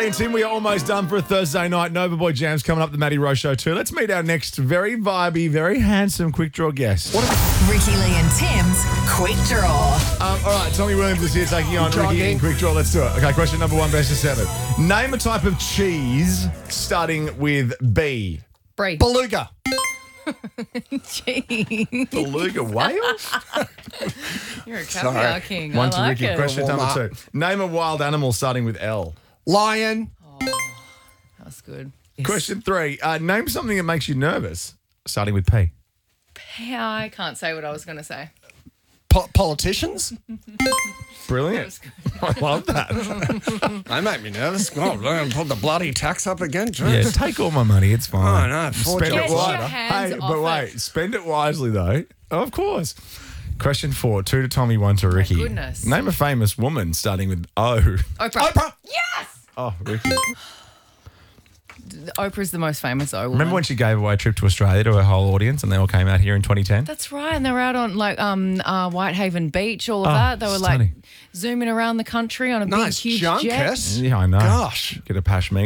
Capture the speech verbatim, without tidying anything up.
Lee and Tim, we are almost done for a Thursday night. Nova Boy Jam's coming up, the Matty Rowe Show too. Let's meet our next very vibey, very handsome quick draw guest. What Ricky Lee and Tim's Quick Draw. Um, all right, Tommy Williams is here taking on Ricky in Quick Draw. Let's do it. Okay, question number one, best of seven. Name a type of cheese starting with B. Brie. Beluga. Jeez. Beluga Wales? You're a caviar king. One I to like Ricky. it. Question Warm number up. two. Name a wild animal starting with L. Lion. That's good. Question three. Uh, name something that makes you nervous starting with P. Yeah, I can't say what I was going to say. Po- politicians. Brilliant. I love that. They make me nervous. God, don't put the bloody tax up again. Yeah, take all my money. It's fine. Oh, no, Spend it Get your wisely. hands Hey, off but wait, it. spend it wisely though. Of course. Question four. Two to Tommy, one to Ricky. goodness. Name a famous woman starting with O. Oprah. Oprah. Yes! Oh, Ricky. Oprah's the most famous O woman. Remember when she gave away a trip to Australia to her whole audience and they all came out here in twenty ten? That's right. And they were out on like um uh, Whitehaven Beach, all of Oh, that. They were stunning. like zooming around the country on a Nice big, huge junket. jet. Yeah, I know. Gosh. Get a pash me.